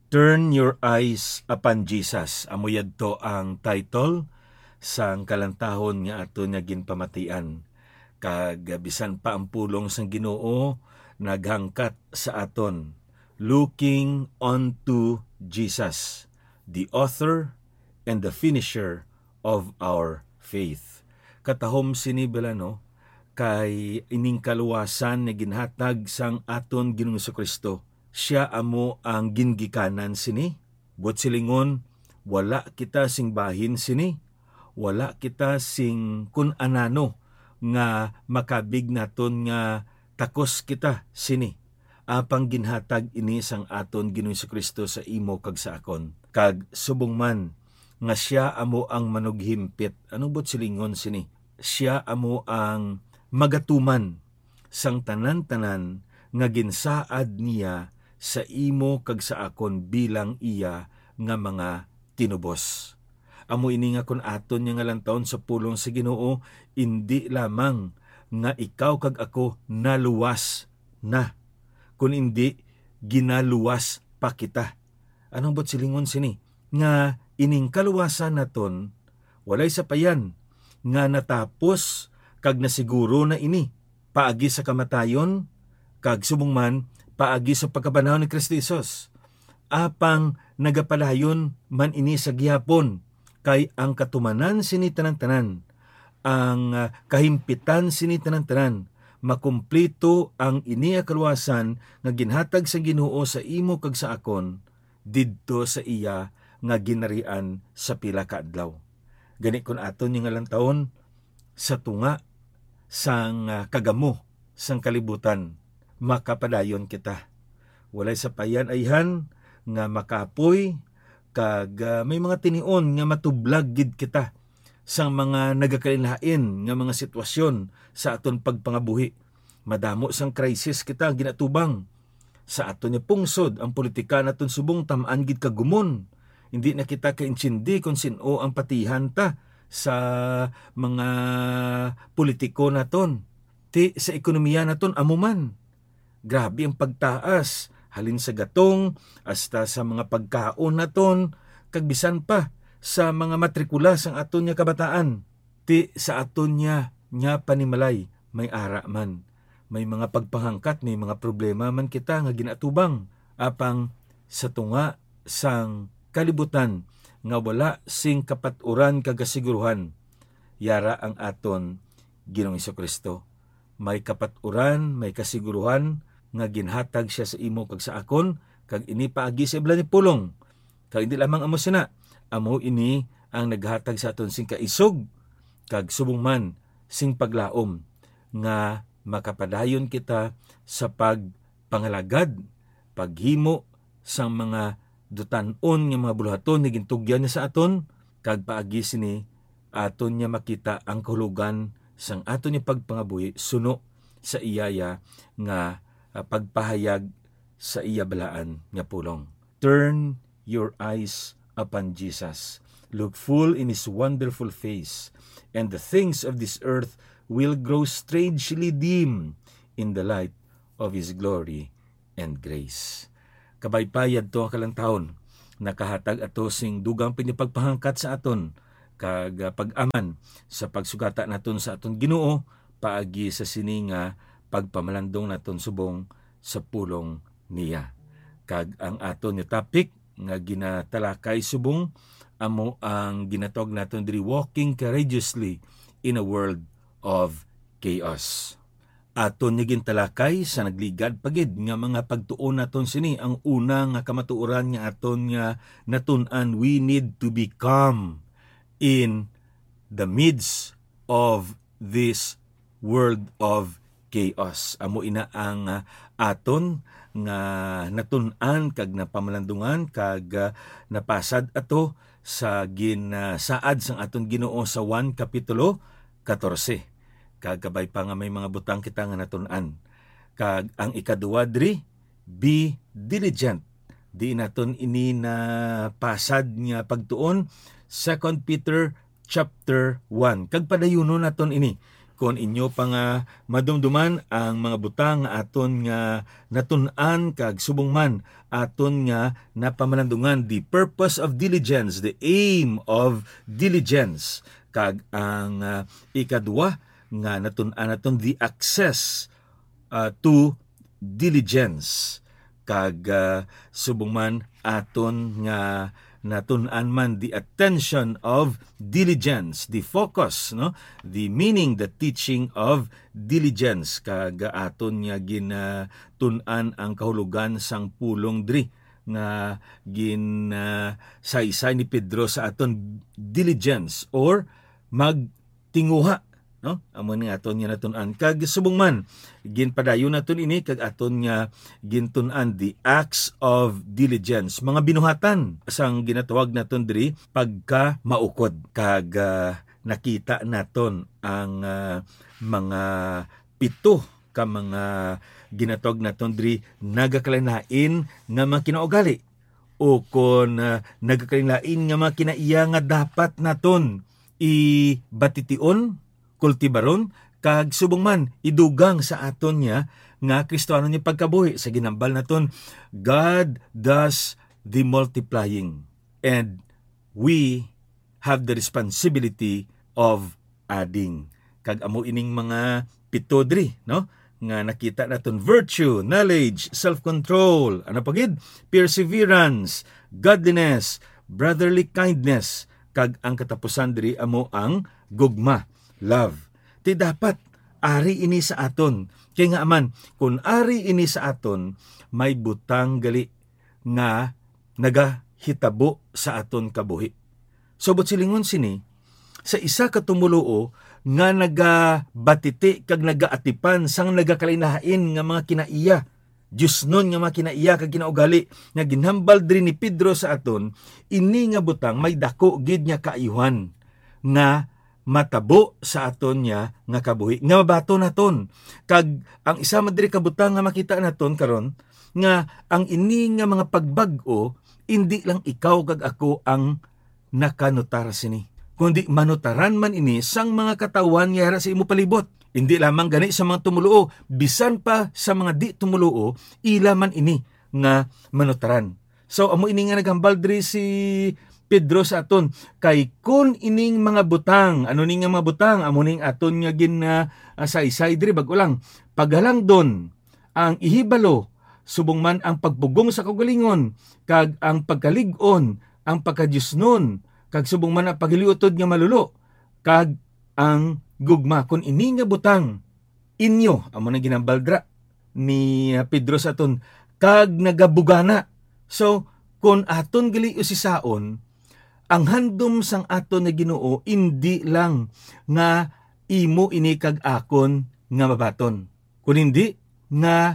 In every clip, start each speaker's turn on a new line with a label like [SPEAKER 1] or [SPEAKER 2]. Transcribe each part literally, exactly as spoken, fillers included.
[SPEAKER 1] Turn your eyes upon Jesus. Amo yadto ang title sang kalantahon nga ato nga ginpamatian. Kag bisan pa ang pulong sang Ginoo naghangkat sa aton, looking unto Jesus, the author and the finisher of our faith. Katahom sini no, kay ining kaluwasan na ginhatag sang aton Ginoong Kristo. Siya amo ang gingikanan sini. But silingon, wala kita sing bahin sini. Wala kita sing kun anano nga makabig naton nga takos kita sini. Apang ginhatag ini sang aton Ginoong Kristo sa imo kag sa akon. Kag subong man nga siya amo ang manughimpit. Ano bot silingon sini? Siya amo ang magatuman sang tanan-tanan nga ginsaad niya sa imo kag sa akon bilang iya nga mga tinubos. Amo ini nga kun aton nga lantaon sa pulong sa Ginoo, indi lamang nga ikaw kag ako naluwas na, kun indi ginaluwas pa kita. Anong bot silingon sini? Nga ining kaluwasan naton walay sapayan nga natapos kag nasiguro na ini paagi sa kamatayon kag subong man paagi sa pagkabanhaw ni Kristo Jesus. Apang nagapalayon man ini sa gihapon kay ang katumanan sini tanan-tanan, ang uh, kahimpitan sini tanan-tanan, makumplito ang ini kaluwasan nga ginhatag sa Ginoo sa imo kag sa akon didto sa iya nga ginarian sa pila ka adlaw. Gani kun aton nga lantaon sa tunga sang uh, kagamo sang kalibutan, makapadayon kita. Walay sapayan ayhan nga makapoy kag uh, may mga tinion nga matublag gid kita sang mga nagakalinhain nga mga sitwasyon sa aton pagpangabuhi. Madamo sang krisis kita ginatubang sa aton ni pungsod, ang politika naton subong tam-an gid kagumon. Hindi na kita kaintsindi kung sino ang patihan ta sa mga politiko naton. Ti sa ekonomiya naton amuman. Grabe ang pagtaas, halin sa gatong, hasta sa mga pagkaon naton, kag bisan pa sa mga matrikula sang aton nya kabataan. Ti sa aton nya nya panimalay may ara man. May mga pagpahangkat, may mga problema man kita nga ginatubang. Apang sa tunga sang kalibutan nga wala sing kapaturan kagasiguruhan, yara ang aton Ginoong Kristo. May kapaturan, may kasiguruhan nga ginhatag siya sa imo kag sa akon, kag ini paagi sa ibla ni pulong. Kag hindi lamang amo sina, amo ini ang naghatag sa aton sing kaisog kag subong man sing paglaom nga makapadayon kita sa pagpangalagad, paghimo sang mga dutanon nga mga buluhaton ni gintugyan niya sa aton, kag paagi sini aton niya makita ang kahulugan sang aton niya pagpangabuhi suno sa iyaya nga uh, pagpahayag sa iya balaan nga pulong. Turn your eyes upon Jesus. Look full in His wonderful face, and the things of this earth will grow strangely dim in the light of His glory and grace. Kabaypayad to kalang taon, nakahatag ato sing dugang pinipagpahangkat sa aton, kag uh, pag-aman sa pagsugata naton sa aton Ginoo, paagi sa sininga pagpamalandong naton subong sa pulong niya. Kag ang aton nga topic nga ginatalakay subong amo ang ginatawag naton diri, walking courageously in a world of chaos. Aton nga gintalakay sa nagligad pagid nga mga pagtuon naton sini. Ang una nga kamatuoran nga aton nga natun-an, we need to be calm in the midst of this world of chaos. Amo ina ang uh, aton nga natun-an kag napamalandungan kag uh, napasad ato sa ginasaad sang aton Ginoo sa Juan kapitulo fourteen. Kag kabay pa nga may mga butang kita nga natun-an. Kag ang ikaduwa diri, be diligent. Di naton ini na pasad nga pagtuon, Second Peter chapter one. Kag padayuno naton ini, Kung inyo pa nga madumduman ang mga butang nga aton nga natun-an kag subong man aton nga napamalandungan, the purpose of diligence, the aim of diligence, kag ang uh, ikadwa nga natun-an naton the access uh, to diligence, kag uh, subong man aton nga natun-an man the attention of diligence, the focus, no, the meaning, the teaching of diligence, kag aton nga ginatun-an ang kahulugan sang pulong diri nga gin uh, saysay ni Pedro sa aton diligence or magtinguha, no, amon nga aton nga natun-an. Kag subong man ginpadayon naton ini kag aton nga gintun-an the acts of diligence, mga binuhatan sang ginatawag naton diri pagka maukod. Kag uh, nakita naton ang uh, mga pito ka mga ginatawag naton diri nagakalain nga mga kinaugali, o kon uh, nagakalain nga mga kinaiya nga dapat naton ibatitiun, kultibaron, kag subong man idugang sa aton niya nga Kristiyano niya pagkabuhi. Sa ginambal naton, God does the multiplying and we have the responsibility of adding. Kag amo ining mga pito diri, no, nga nakita naton: virtue, knowledge, self-control, ano pagid, perseverance, godliness, brotherly kindness, kag ang katapusan diri amo ang gugma, love. Ti dapat ari ini sa aton. Kay nga man, kung ari ini sa aton, may butang gali nga nagahitabo sa aton kabuhi. So, but silingon sini, sa isa ka tumuluo nga nagabatiti kag nagaatipan sang nagakalainahain nga mga kinaiya, Diyos nun nga mga kinaiya kag kinaugali nga ginhambal diri ni Pedro sa aton, ini nga butang may dako gid nga kaayuhan nga matabo sa aton niya nga kabuhi, nga mabato naton. Kag ang isa man diri kabutang nga makita naton karon, nga ang ini nga mga pagbag-o, hindi lang ikaw kag ako ang nakanotar sini, kundi manutaran man ini sang mga katawan nga sa imo palibot. Hindi lamang gani sa mga tumuluo, bisan pa sa mga di tumuluo, ila man ini nga manutaran. So amo ini nga naghambal diri si Pedro sa aton, kay kun ining mga butang, ano ning nga mga butang, amo ning aton nga gin uh, saysay diri bag-o lang, paghalang don ang ihibalo, subong man ang pagpugong sa kagalingon, kag ang pagkalig-on, ang pagkadyusnon, kag subong man ang paghiliutod nga malulo, kag ang gugma. Kun ini nga butang inyo, amo nang ginambaldra ni Pedro sa aton, kag nagabugana. So kun aton gali usisaon, ang handom sang aton na Ginoo hindi lang nga imo ini kag akon nga mabaton, kun hindi nga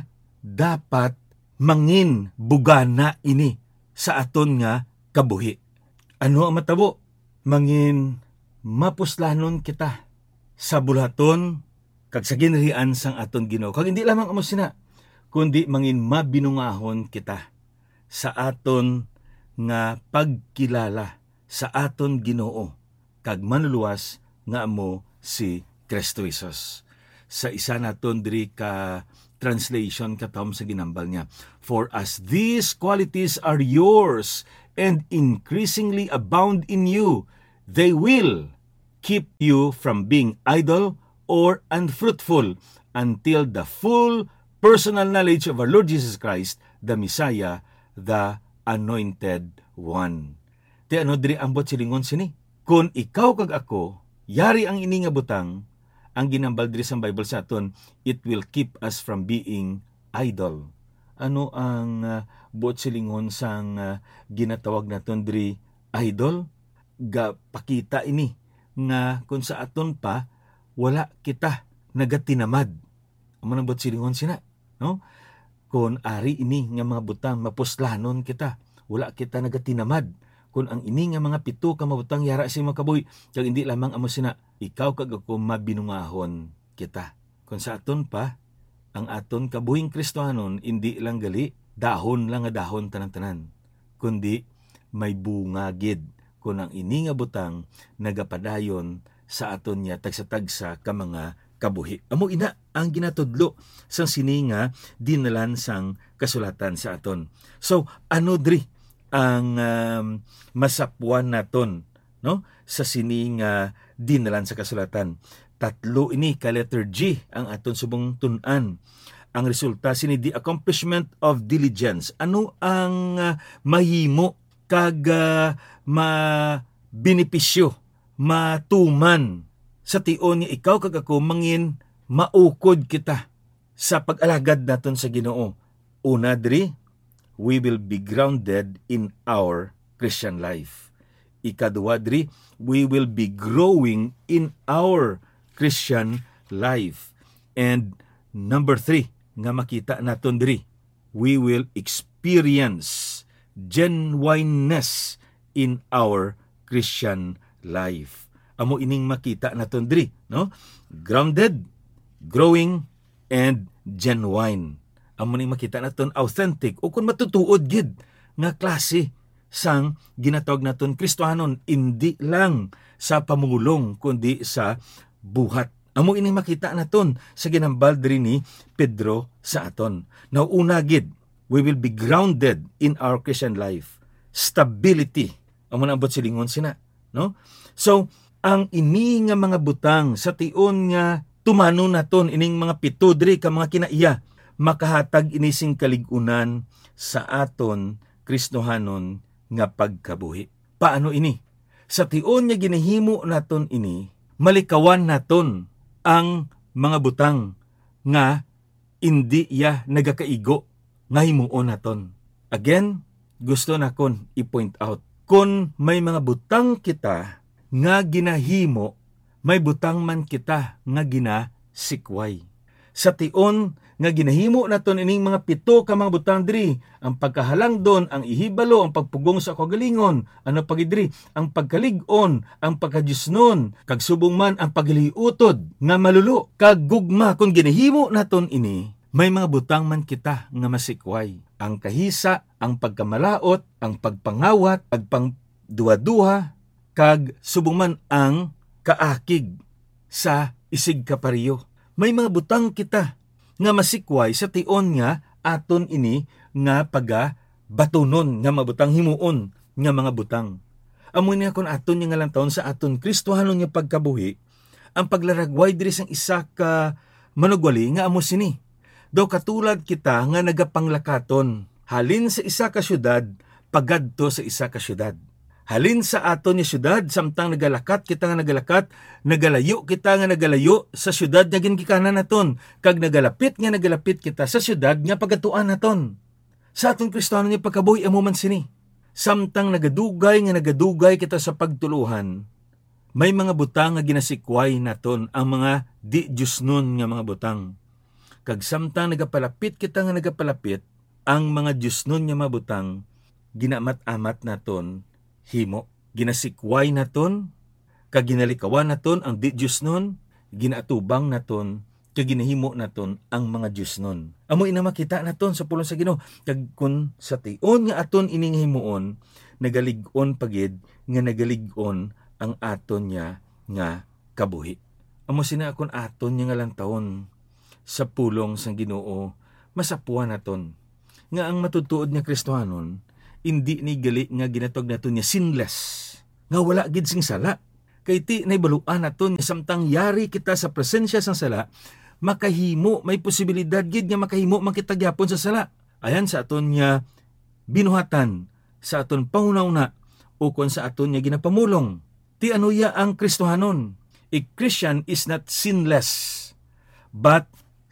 [SPEAKER 1] dapat mangin bugana ini sa aton nga kabuhi. Ano ang matabo? Mangin mapuslanon kita sa bulaton kag sa ginrian sang aton Ginoo. Kag hindi lamang amo sina, kundi mangin mabinungahon kita sa aton nga pagkilala sa aton Ginoo kag manuluwas nga amo si Kristo Jesus. Sa isa naton diri ka translation katom sa ginambal niya, for as these qualities are yours and increasingly abound in you, they will keep you from being idle or unfruitful until the full personal knowledge of our Lord Jesus Christ, the Messiah, the Anointed One. Ti ano diri ambot silingon sini? Kung ikaw kag ako, yari ang ini nga butang, ang ginambal diri sa Bible sa aton, it will keep us from being idle. Ano ang uh, buot silingon sang uh, ginatawag naton diri idol? Ga pakita ini nga kung sa aton pa wala kita nagatinamad. Amo nang buot silingon sina, no? Kung ari ini nga mga butang mapuslanon kita, wala kita nagatinamad. Kung ang ini nga mga pito ka mabutang yara sa mga kaboy, kag hindi lamang amo sina, ikaw kag ako mabinungahon kita. Kung sa aton pa, ang aton kabuhing Kristohanon, hindi lang gali, dahon lang nga dahon tanan-tanan, kundi may bunga gid. Kung ang ini nga butang nagapadayon sa aton niya tagsa-tagsa ka mga kabuhi. Amo ina ang ginatudlo sang sini nga dinalan sang kasulatan sa aton. So ano diri ang um, masapwan naton, no, sa sini nga dinalan sa kasulatan? Tatlo ini ka letter G ang aton subong tun-an. Ang resulta sini the accomplishment of diligence. Ano ang uh, mahimo kag uh, mabenepisyo, matuman sa tion nga ikaw kag ako mangin maukod kita sa pag-alagad naton sa Ginoo. Una diri, we will be grounded in our Christian life. Ikaduha diri, we will be growing in our Christian life. And number three, nga makita naton diri, we will experience genuineness in our Christian life. Amo ining makita naton diri, no? Grounded, growing, and genuine. Amo ning makita naton authentic o kun matutuod gid nga klase sang ginatawag naton Kristohanon, hindi lang sa pamulong kundi sa buhat. Amo ining makita naton sa ginambal diri ni Pedro sa aton. Now una gid, we will be grounded in our Christian life. Stability. Amo na abot silingon sina, no? So ang ini nga mga butang sa tion nga tumano naton ining mga pito diri ka mga kinaiya, makahatag inising kaligunan sa aton Kristohanon nga pagkabuhi. Paano ini? Sa tion nga ginahimo naton ini, malikawan naton ang mga butang nga indi ya nagakaigo nga himuon naton. Again, gusto na kon i-point out, kung may mga butang kita nga ginahimo, may butang man kita nga ginasikway. Sa tion nga ginahimo naton ining mga pito ka mga butang diri, ang pagkahalang don, ang ihibalo, ang pagpugong sa kagalingon, ano pagidri, ang pagkalig-on, ang pagkadiyusnon, kag subong man ang pagliutod nga malulo, kag gugma. Kung ginahimo naton ini, may mga butang man kita nga masikway. Ang kahisa, ang pagkamalaot, ang pagpangawat, pagpangduwa-duha, kag subong man ang kaakig sa isig kapariyo. May mga butang kita nga masikway sa tion nga aton ini nga paga batunon nga mabutang himuon nga mga butang. Amo ni akon aton nga lang taon sa aton Kristohanon nga pagkabuhi, ang paglaragway diri sang isa ka manugwali nga amo sini. Daw katulad kita nga nagapanglakaton, halin sa isa ka syudad pagadto sa isa ka syudad. Halin sa aton nga syudad, samtang nagalakat kita nga nagalakat, nagalayo kita nga nagalayo sa syudad nga gingikanan naton, kag nagalapit nga nagalapit kita sa syudad nga pagatuan naton. Sa aton Kristohanon nga pagkabuhi amo man sini. Samtang nagadugay nga nagadugay kita sa pagtuluhan, may mga butang nga ginasikway naton, ang mga di Diyosnon nga mga butang. Kag samtang nagapalapit kita nga nagapalapit, ang mga Diyosnon nga mga butang ginamat-amat naton himo, ginasikway naton, kag ginalikawan naton ang di Diyos nun, ginatubang naton, kag ginahimo naton ang mga Diyos nun. Amo ina makita naton sa pulong sa Ginoo, kag kun sa tion nga aton ining himuon, nagalig-on pagid nga nagalig-on ang aton nya nga kabuhi. Amo sina akon aton nya nga lang taon sa pulong sa Ginoo, masapuan naton nga ang matutuod nga Kristohanon hindi ni gali nga ginatawag naton niya sinless, nga wala gid sing sala. Kay ti nay baluan naton samtang yari kita sa presensya sang sala, makahimo, may posibilidad gid nga makahimo man kita gyapon sa sala. Ayan sa aton niya binuhatan, sa aton pangunauna o kon sa aton niya ginapamulong. Ti ano ya ang Kristohanon? A Christian is not sinless, but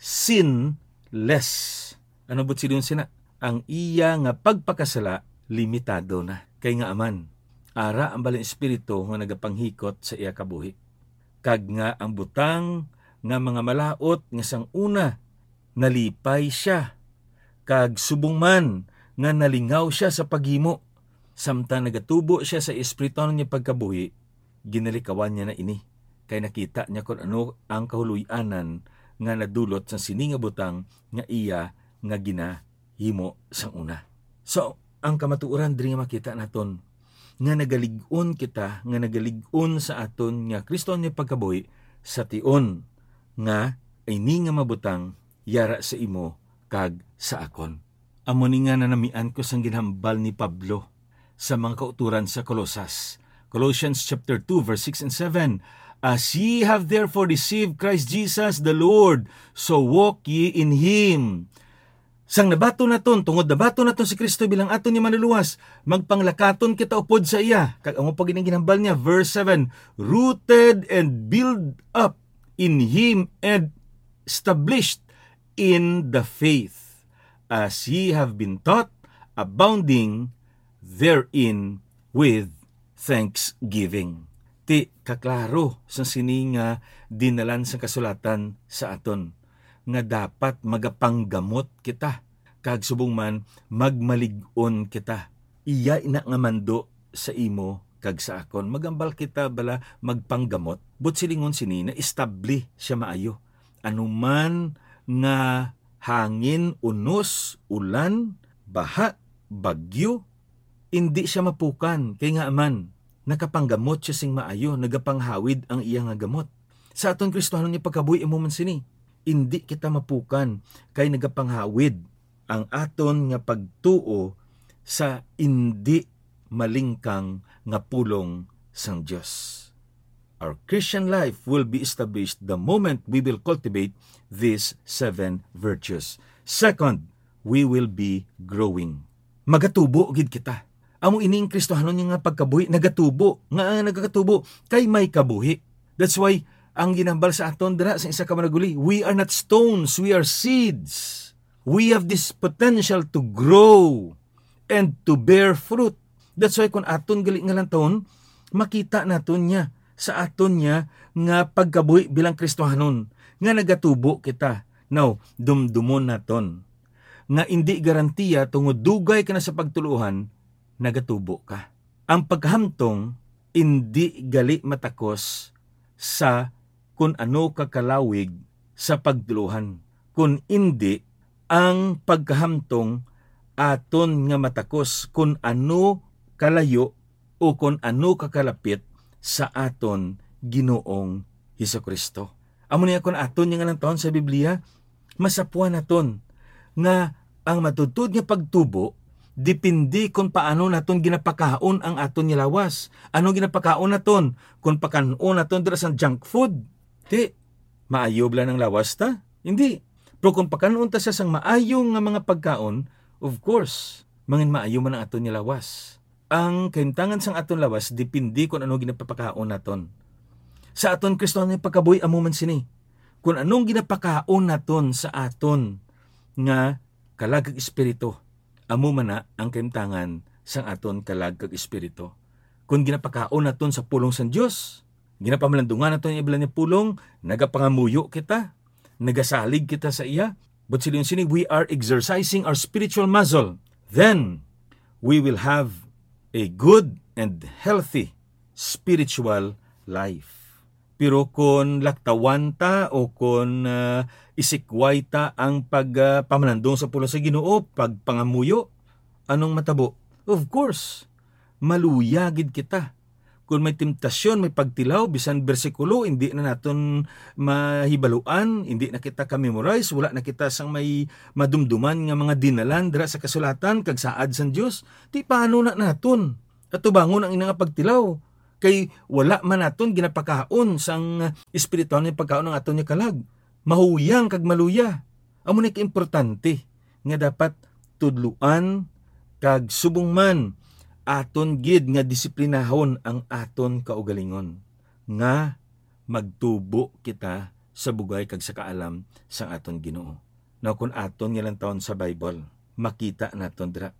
[SPEAKER 1] sinless. Ano but silun sina? Ang iya nga pagpakasala limitado na. Kay nga aman, ara ang balang espiritu nga nagapanghikot sa iya kabuhi. Kag nga ang butang nga mga malaot nga sang una, nalipay siya. Kag subong man nga nalingaw siya sa paghimo. Samtang nagatubo siya sa espiritu niya pagkabuhi, ginalikawan niya na ini. Kay nakita niya kung ano ang kahuluyanan nga nadulot sa sini nga butang nga iya nga ginahimo sang una. So, ang kamatuoran diri nga makita naton nga nagalig-on kita, nga nagalig-on sa aton nga Kristo ni pagkabuhi sa tion nga ini nga mabutang yara sa imo kag sa akon. Amo ni nga nanamian ko sang ginhambal ni Pablo sa mga kauturan sa Colosas. Colossians chapter two verse six and seven. As ye have therefore received Christ Jesus the Lord, so walk ye in Him. Sang nabato naton, tungod nabato naton si Kristo bilang aton ni manluluwas, magpanglakaton kita upod sa iya. Kag amo pa gining ginhambal niya, verse seven, rooted and built up in Him and established in the faith, as ye have been taught, abounding therein with thanksgiving. Ti kaklaro sa sini nga dinalan sa kasulatan sa aton nga dapat magapanggamot kita kag subong man magmalig-on kita. Iya ina nga mando sa imo kag sa akon. Magambal kita bala magpanggamot. But silingon sini na establi siya maayo. Anuman nga hangin, unos, ulan, baha, bagyo, hindi siya mapukan. Kaya nga aman, nakapanggamot siya sing maayo, nagapanghawid ang iya nga gamot. Sa aton Kristohanon niya pagkabuhi imo man sini, hindi kita mapukan kay nagapanghawid ang aton nga pagtuo sa hindi malingkang nga pulong sang Dios. Our Christian life will be established the moment we will cultivate these seven virtues. Second, we will be growing. Magatubo gid kita. Amo ining Kristohanon nga pagkabuhi nagatubo, nga nagakatubo kay may kabuhi. That's why ang ginambal sa aton dira sa isa ka managuli, we are not stones, we are seeds. We have this potential to grow and to bear fruit. That's why kung aton gali nga lantaon, makita naton niya sa aton niya nga pagkabuhi bilang Kristohanon nga nagatubo kita. Now, dumdumon naton nga hindi garantiya tungod dugay ka na sa pagtuluhan, nagatubo ka. Ang paghamtong hindi gali matakos sa kung ano kakalawig sa pagtuluhan. Kung hindi, ang pagkahamtong aton nga matakos kung ano kalayo o kung ano kakalapit sa aton Ginoong Hesukristo. Amo niya kung aton nga lang taon sa Biblia, masapuan naton nga ang matutod nga pagtubo depende kung paano naton ginapakaon ang aton nga lawas. Ano ginapakaon naton? Kung pakanon naton dira sa junk food, di maayo bla ng lawas ta? Hindi. Pero kung pakanon ta sa sang maayong nga mga pagkaon, of course, mangin maayo man ang aton nga lawas. Ang kaimtangan sang aton lawas depende kung ano ginapakaon naton. Sa aton Kristohanon nga pagkabuhi amo man sini. Kung anong ginapakaon naton sa aton nga kalag kag espiritu, amo man na ang kaimtangan sang aton kalag kag espiritu. Kung ginapakaon naton sa pulong sang Dios, ginapamalandungan naton ang ibalang pulong, nagapangamuyo kita, nagasalig kita sa iya, but silin sini we are exercising our spiritual muscle. Then we will have a good and healthy spiritual life. Pero kung laktawan ta o kung uh, isikway ta ang pagpamalandong uh, sa pulong sa Ginoo, pagpangamuyo, anong matabo? Of course, maluyagid kita. Kung may temptasyon, may pagtilaw, bisan bersikulo, hindi na naton mahibaluan, hindi na kita ka-memorize, wala na kita sang may madumduman nga mga dinalan dira sa kasulatan, kag saad sang Dios, di paano na naton? At tubangon ang inang pagtilaw. Kay wala man naton ginapakaon sang espiritual nga pagkaon ng aton nga kalag. Mahuyang kag maluya. Amo ni kaimportante nga dapat tudluan kag subong man aton gid nga disiplinahon ang aton kaugalingon nga magtubo kita sa bugay kag sa kaalam sang aton Ginoo. Now kung aton nga lang taon sa Bible, makita naton dira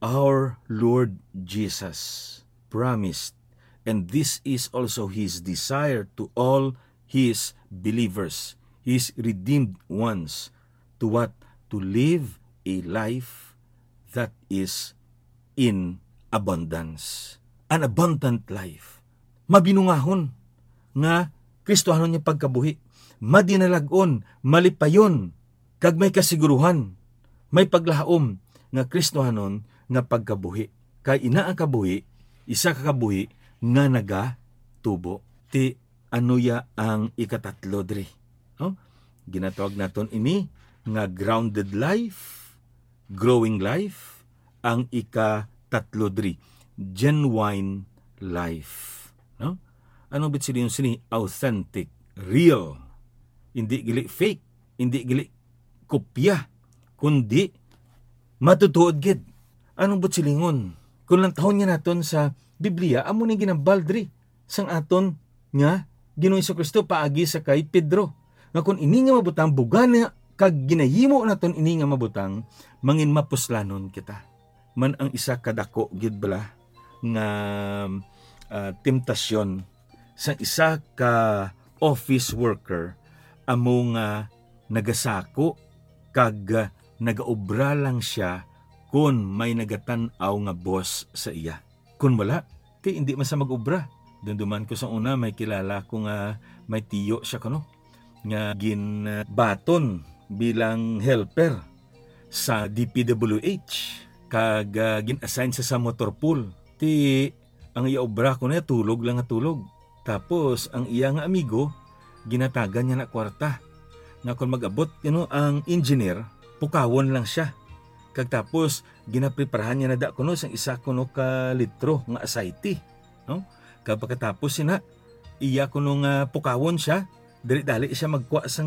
[SPEAKER 1] our Lord Jesus promised, and this is also His desire to all His believers, His redeemed ones, to what? To live a life that is in abundance. An abundant life. Mabinungahon nga Kristohanon niya pagkabuhi. Madinalagon, malipayon, kag may kasiguruhan, may paglaom nga Kristohanon nga pagkabuhi. Kay ina ang kabuhi, isa ka kabuhi nga naga tubo. Ti anuya ang ikatatlo diri. Oh? ginatawag naton ini nga grounded life, growing life, ang ika-tatlo diri, genuine life. No? Ano bit sila yung sini? Authentic, real. Hindi gili fake, hindi gili kopya, kundi matutuod gid. Anong bit silingon? Kung lang tahon niya naton sa Biblia, amo ni ginambal diri sang aton nga Ginoong Kristo paagi sa kay Pedro. Nga kung ini nga mabutang bugana kag ginahimo naton ini nga mabutang mangin mapuslanon kita. Man ang isa kadako gid bala nga uh, temptasyon sa isa ka office worker amo nga nagasako kag uh, nagaobra lang siya kung may nagatan-aw nga boss sa iya. Kung wala, kay hindi man sa mag-obra. Dunduman ko sa una, may kilala ko nga may tiyo siya kuno nga ginbaton bilang helper sa D P W H kag uh, gin-assign sa sa motor pool. Ti ang iya obra ko na tulog lang nga tulog. Tapos ang iya nga amigo ginatagan niya na kwarta. Nga kung mag-abot you know, ang engineer, pukawon lang siya. Kag tapos ginapreparahan niya na da kuno sang isa kuno ka litro nga asayte, no? Kag pagkatapos sina iya kuno nga pukawon siya, dali-dali siya magkuha sang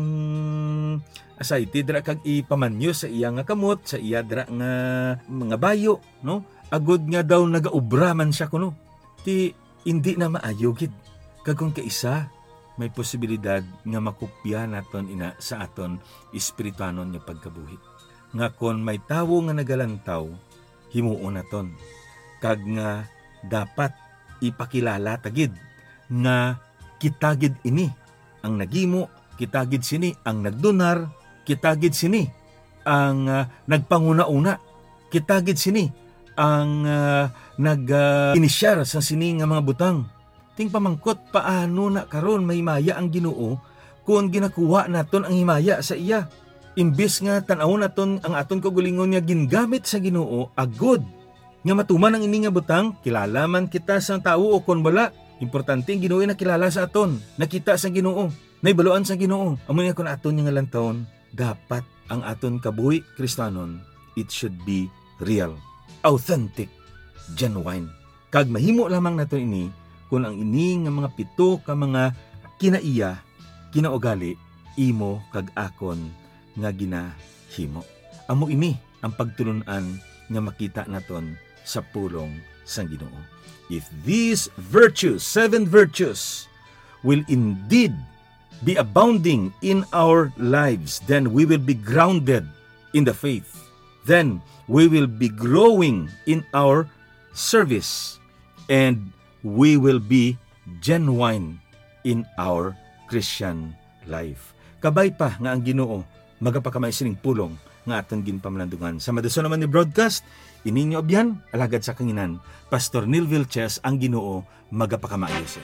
[SPEAKER 1] asayte dira kag ipamanyo sa iya nga kamot, sa iya dira nga mga bayo, no? Agod nga daw nagaobra man siya kuno. Ti hindi na maayo gid. Kag kung kaisa may posibilidad nga makopya naton ina sa aton espirituanon nga pagkabuhi. Nga kon may tawo nga nagalantaw, himuon naton. Kag nga dapat ipakilala tagid nga kitagid ini ang nagimo, kitagid sini ang nagdonar, kitagid sini ang uh, nagpanguna-una, kitagid sini ang uh, nag-inisyar uh, sa sini nga mga butang. Ting pamangkot paano na karon may himaya ang Ginoo kung ginakuha naton ang himaya sa iya. Imbis nga tan-awon naton ang aton kaugalingon nga gingamit sa Ginoo agod nga matuman ang ini nga butang, kilala man kita sa tao o kon wala. Importante ang Ginoo na kilala sa aton, nakita sa Ginoo, naibaluan sa Ginoo. Amo niya kun aton nga lantawon, dapat ang aton kabuhi Kristanon, it should be real, authentic, genuine. Kag mahimo lamang naton ini kung ang ini nga mga pito ka mga kinaiya, kinaugali, imo kag akon nga ginahimo. Amo ini ang pagtulunan nga makita naton sa pulong sang Ginoo. If these virtues, seven virtues, will indeed be abounding in our lives, then we will be grounded in the faith. Then we will be growing in our service, and we will be genuine in our Christian life. Kabay pa nga ang Ginoo magapakamay sining pulong nga aton ginpamalandungan. Sa madaso naman ni broadcast, ininyo abyan, alagad sa kanginan, Pastor Neil Vilches, ang Ginoo magapakamaayos.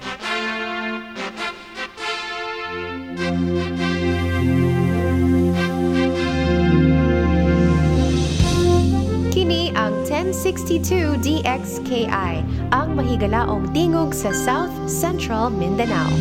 [SPEAKER 2] Kini ang ten sixty-two D X K I, ang mahigalaong tingog sa South Central Mindanao.